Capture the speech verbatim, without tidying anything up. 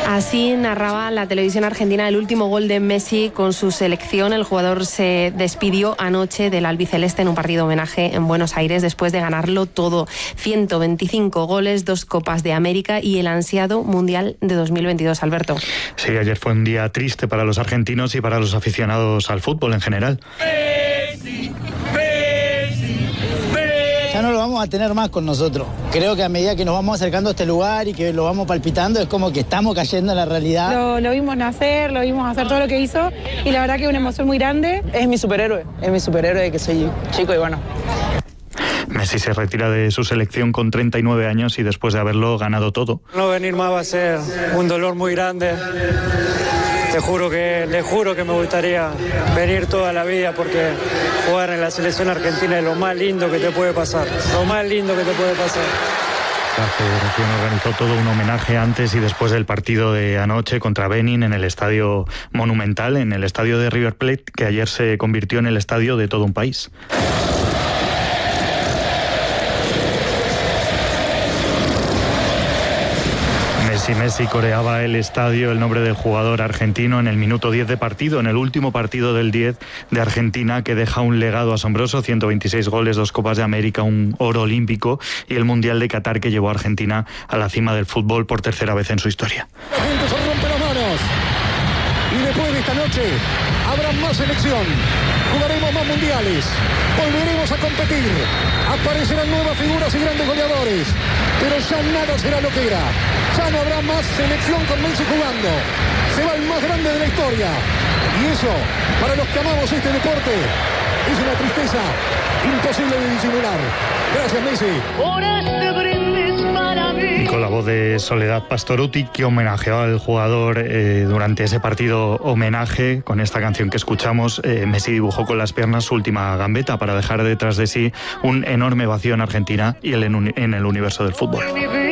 Así narraba la televisión argentina el último gol de Messi con su selección. El jugador se despidió anoche del albiceleste en un partido homenaje en Buenos Aires después de ganarlo todo. ciento veinticinco goles, dos Copas de América y el ansiado Mundial de dos mil veintidós, Alberto. Sí, ayer fue un día triste para los argentinos y para los aficionados al fútbol en general. Messi, Messi, Messi. Ya no lo vamos a tener más con nosotros. Creo que a medida que nos vamos acercando a este lugar y que lo vamos palpitando, es como que estamos cayendo en la realidad. Lo, lo vimos nacer, lo vimos hacer todo lo que hizo y la verdad que es una emoción muy grande. Es mi superhéroe, es mi superhéroe de que soy chico y bueno. Messi se retira de su selección con treinta y nueve años y después de haberlo ganado todo. No venir más va a ser un dolor muy grande. Te juro que, le juro que me gustaría venir toda la vida porque jugar en la selección argentina es lo más lindo que te puede pasar. Lo más lindo que te puede pasar. La federación organizó todo un homenaje antes y después del partido de anoche contra Benin en el Estadio Monumental, en el estadio de River Plate, que ayer se convirtió en el estadio de todo un país. Messi, Messi coreaba el estadio el nombre del jugador argentino en el minuto diez de partido, en el último partido del diez de Argentina, que deja un legado asombroso, ciento veintiséis goles, dos Copas de América, un oro olímpico y el Mundial de Qatar, que llevó a Argentina a la cima del fútbol por tercera vez en su historia. La gente se rompe las manos y después de esta noche habrá más selección, jugaremos más mundiales, volveremos a competir, aparecerán nuevas figuras y grandes goleadores, pero ya nada será lo que era. Ya no habrá más selección con Messi jugando. Se va el más grande de la historia. Y eso, para los que amamos este deporte, es una tristeza imposible de disimular. Gracias, Messi. Por este brindis para mí. Y con la voz de Soledad Pastorutti, que homenajeó al jugador eh, durante ese partido homenaje, con esta canción que escuchamos, eh, Messi dibujó con las piernas su última gambeta para dejar detrás de sí un enorme vacío en Argentina y el en, en el universo del fútbol.